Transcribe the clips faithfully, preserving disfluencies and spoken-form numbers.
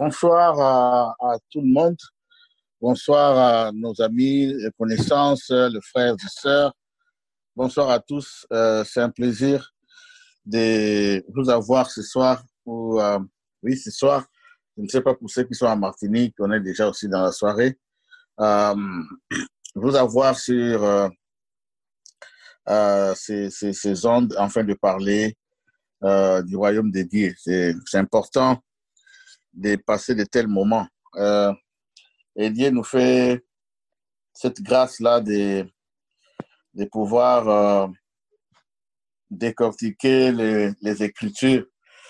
Bonsoir à, à tout le monde. Bonsoir à nos amis, les connaissances, les frères et sœurs. Bonsoir à tous. Euh, c'est un plaisir de vous avoir ce soir. Ou, euh, oui, ce soir. Je ne sais pas pour ceux qui sont en Martinique, on est déjà aussi dans la soirée. Euh, vous avoir sur euh, euh, ces, ces, ces ondes afin de parler euh, du royaume de Dieu. C'est, c'est important de passer de tels moments. Euh, et Dieu nous fait cette grâce-là de, de pouvoir euh, décortiquer les, les Écritures,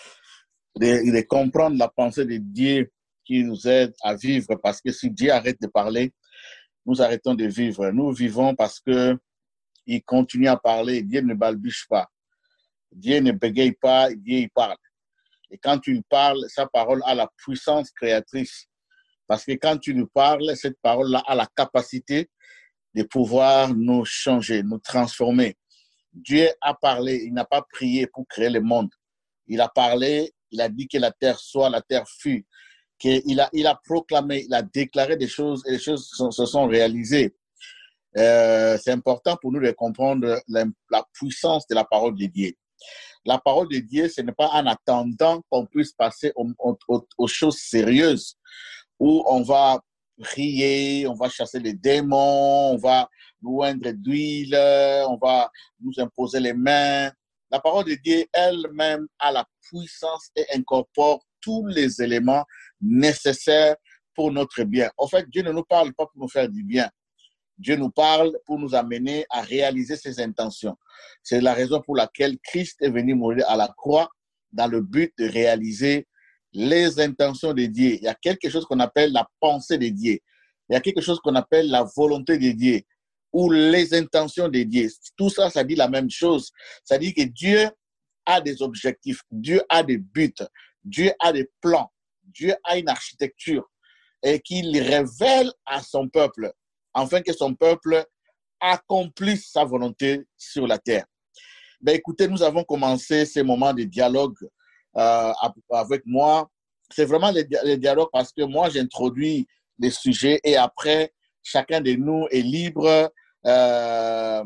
de, de comprendre la pensée de Dieu qui nous aide à vivre. Parce que si Dieu arrête de parler, nous arrêtons de vivre. Nous vivons parce qu'il continue à parler. Dieu ne balbutie pas. Dieu ne bégaye pas, Dieu il parle. Et quand tu lui parles, sa parole a la puissance créatrice. Parce que quand tu nous parles, cette parole-là a la capacité de pouvoir nous changer, nous transformer. Dieu a parlé, il n'a pas prié pour créer le monde. Il a parlé, il a dit que la terre soit, la terre fut. Qu'il a, il a proclamé, il a déclaré des choses et les choses sont, se sont réalisées. Euh, c'est important pour nous de comprendre la, la puissance de la parole de Dieu. La parole de Dieu, ce n'est pas en attendant qu'on puisse passer aux, aux, aux choses sérieuses où on va prier, on va chasser les démons, on va nous oindre d'huile, on va nous imposer les mains. La parole de Dieu elle-même a la puissance et incorpore tous les éléments nécessaires pour notre bien. En fait, Dieu ne nous parle pas pour nous faire du bien. Dieu nous parle pour nous amener à réaliser ses intentions. C'est la raison pour laquelle Christ est venu mourir à la croix dans le but de réaliser les intentions de Dieu. Il y a quelque chose qu'on appelle la pensée de Dieu. Il y a quelque chose qu'on appelle la volonté de Dieu ou les intentions de Dieu. Tout ça, ça dit la même chose. Ça dit que Dieu a des objectifs, Dieu a des buts, Dieu a des plans, Dieu a une architecture et qu'il révèle à son peuple afin que son peuple accomplisse sa volonté sur la terre. Ben, écoutez, nous avons commencé ces moments de dialogue euh, avec moi. C'est vraiment les, les dialogues parce que moi, j'introduis les sujets et après, chacun de nous est libre euh,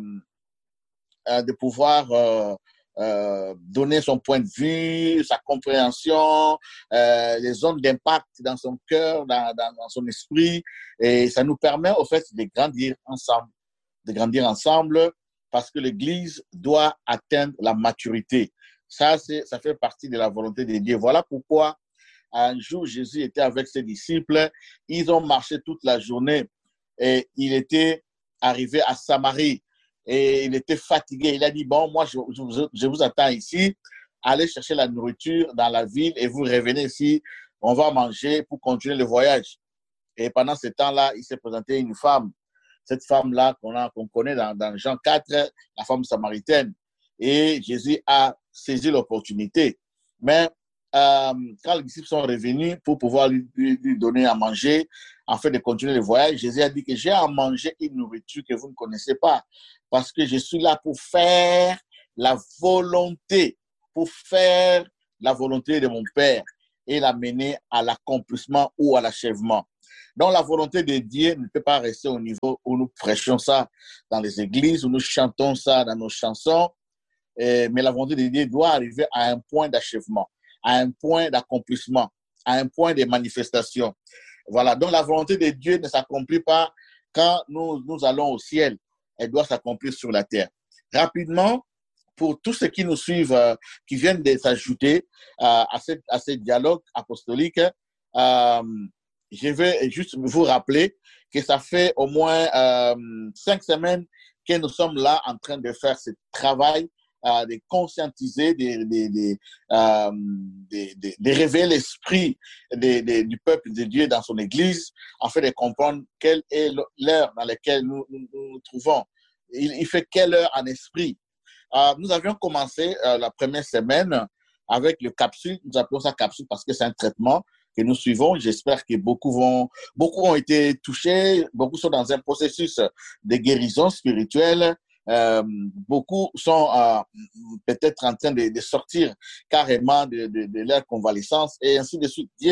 euh, de pouvoir euh, euh, donner son point de vue, sa compréhension, euh, les zones d'impact dans son cœur, dans, dans, dans son esprit. Et ça nous permet, au fait, de grandir ensemble, de grandir ensemble parce que l'Église doit atteindre la maturité. Ça, c'est, ça fait partie de la volonté de Dieu. Voilà pourquoi un jour, Jésus était avec ses disciples. Ils ont marché toute la journée et il était arrivé à Samarie et il était fatigué. Il a dit, bon, moi, je, je, je vous attends ici. Allez chercher la nourriture dans la ville et vous revenez ici. On va manger pour continuer le voyage. Et pendant ce temps-là, il s'est présenté une femme. Cette femme-là qu'on, a, qu'on connaît dans, dans Jean quatre, la femme samaritaine. Et Jésus a saisi l'opportunité. Mais euh, quand les disciples sont revenus pour pouvoir lui, lui, lui donner à manger, afin de continuer le voyage, Jésus a dit que j'ai à manger une nourriture que vous ne connaissez pas. Parce que je suis là pour faire la volonté, pour faire la volonté de mon Père et l'amener à l'accomplissement ou à l'achèvement. Donc, la volonté de Dieu ne peut pas rester au niveau où nous prêchons ça dans les églises, où nous chantons ça dans nos chansons, et, mais la volonté de Dieu doit arriver à un point d'achèvement, à un point d'accomplissement, à un point de manifestation. Voilà, donc la volonté de Dieu ne s'accomplit pas quand nous, nous allons au ciel, elle doit s'accomplir sur la terre. Rapidement, pour tous ceux qui nous suivent, euh, qui viennent de s'ajouter euh, à, cette, à ce dialogue apostolique, euh, je vais juste vous rappeler que ça fait au moins euh, cinq semaines que nous sommes là en train de faire ce travail, euh, de conscientiser, de, de, de, euh, de, de, de révéler l'esprit de, de, du peuple de Dieu dans son Église, afin de comprendre quelle est l'heure dans laquelle nous nous, nous, nous trouvons. Il, il fait quelle heure en esprit. Euh, nous avions commencé euh, la première semaine avec le capsule, nous appelons ça capsule parce que c'est un traitement que nous suivons. J'espère que beaucoup vont, beaucoup ont été touchés, beaucoup sont dans un processus de guérison spirituelle, euh, beaucoup sont euh, peut-être en train de, de sortir carrément de, de, de leur convalescence et ainsi de suite. Dieu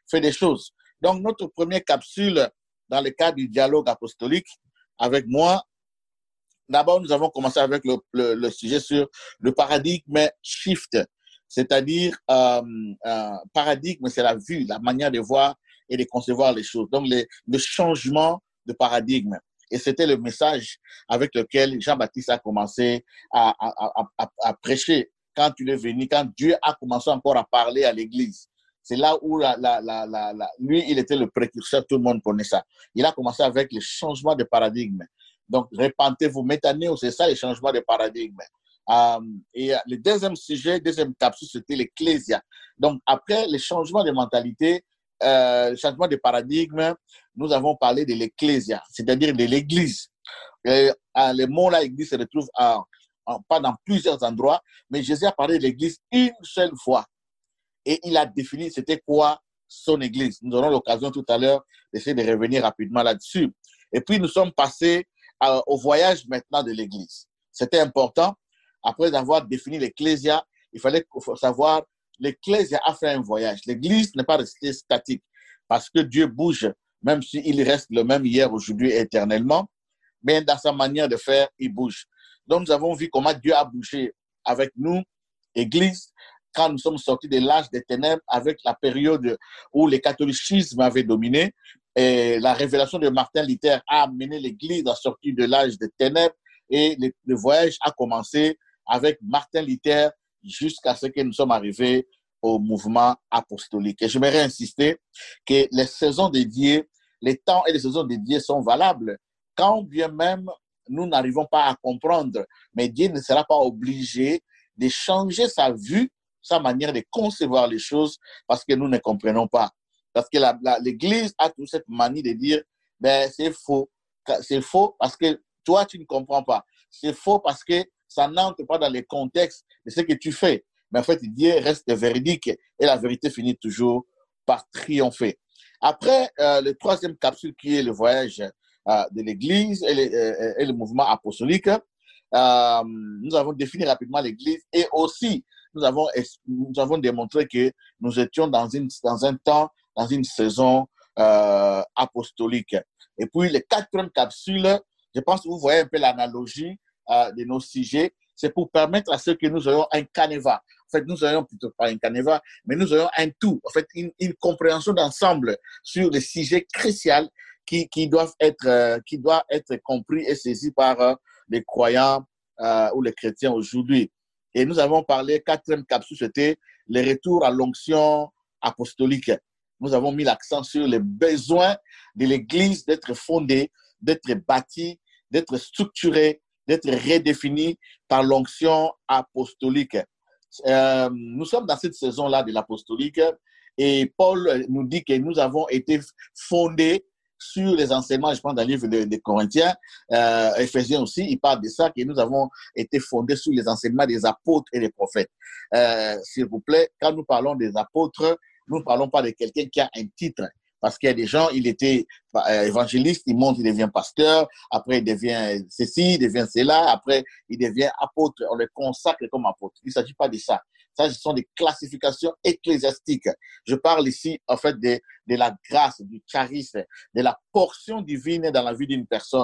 fait des choses. Donc, notre première capsule dans le cadre du dialogue apostolique avec moi, d'abord, nous avons commencé avec le, le, le sujet sur le paradigme shift, c'est-à-dire euh, euh, paradigme, c'est la vue, la manière de voir et de concevoir les choses. Donc, les, le changement de paradigme. Et c'était le message avec lequel Jean-Baptiste a commencé à, à, à, à, à prêcher quand il est venu, quand Dieu a commencé encore à parler à l'Église. C'est là où la, la, la, la, la, lui, il était le précurseur, tout le monde connaît ça. Il a commencé avec le changement de paradigme. Donc, répentez-vous, métaneo, c'est ça, les changements de paradigme. Euh, et le deuxième sujet, deuxième capsule, c'était l'ecclésia. Donc, après les changements de mentalité, euh, le changement de paradigme, nous avons parlé de l'ecclésia, c'est-à-dire de l'église. Et, euh, le mot là, église, se retrouve en, en, pas dans plusieurs endroits, mais Jésus a parlé de l'église une seule fois. Et il a défini c'était quoi son église. Nous aurons l'occasion tout à l'heure d'essayer de revenir rapidement là-dessus. Et puis, nous sommes passés à, au voyage maintenant de l'église. C'était important. Après avoir défini l'ecclésia, il fallait savoir l'ecclésia a fait un voyage. L'église n'est pas restée statique parce que Dieu bouge, même s'il reste le même hier, aujourd'hui et éternellement. Mais dans sa manière de faire, il bouge. Donc, nous avons vu comment Dieu a bougé avec nous, église, quand nous sommes sortis de l'âge des ténèbres avec la période où le catholicisme avait dominé. Et la révélation de Martin Luther a amené l'église à sortir de l'âge des ténèbres et le, le voyage a commencé avec Martin Luther jusqu'à ce que nous sommes arrivés au mouvement apostolique. Et j'aimerais insister que les saisons dédiées, les temps et les saisons dédiées sont valables quand bien même nous n'arrivons pas à comprendre. Mais Dieu ne sera pas obligé de changer sa vue, sa manière de concevoir les choses parce que nous ne comprenons pas. Parce que la, la, l'Église a toute cette manie de dire, ben, c'est faux. C'est faux parce que toi, tu ne comprends pas. C'est faux parce que ça n'entre pas dans les contextes de ce que tu fais. Mais en fait, Dieu reste véridique et la vérité finit toujours par triompher. Après, euh, le troisième capsule qui est le voyage euh, de l'Église et, les, euh, et le mouvement apostolique, euh, nous avons défini rapidement l'Église et aussi nous avons, nous avons démontré que nous étions dans, une, dans un temps, dans une saison euh, apostolique. Et puis, les quatrième capsule, je pense que vous voyez un peu l'analogie euh, de nos sujets, c'est pour permettre à ceux que nous ayons un canevas. En fait, nous ayons plutôt pas un canevas, mais nous ayons un tout, en fait, une, une compréhension d'ensemble sur les sujets cruciaux qui, qui, doivent être, euh, qui doivent être compris et saisis par euh, les croyants euh, ou les chrétiens aujourd'hui. Et nous avons parlé, quatrième capsule, c'était le retour à l'onction apostolique. Nous avons mis l'accent sur les besoins de l'Église d'être fondée, d'être bâtie, d'être structurée, d'être redéfinie par l'onction apostolique. Euh, nous sommes dans cette saison-là de l'apostolique et Paul nous dit que nous avons été fondés sur les enseignements, je pense, dans le livre des de Corinthiens, euh, Éphésiens aussi, il parle de ça, que nous avons été fondés sur les enseignements des apôtres et des prophètes. Euh, s'il vous plaît, quand nous parlons des apôtres, nous ne parlons pas de quelqu'un qui a un titre. Parce qu'il y a des gens, il était euh, évangéliste, il monte, il devient pasteur, après il devient ceci, il devient cela, après il devient apôtre, on le consacre comme apôtre. Il ne s'agit pas de ça. Ça, ce sont des classifications ecclésiastiques. Je parle ici, en fait, de, de la grâce, du charisme, de la portion divine dans la vie d'une personne.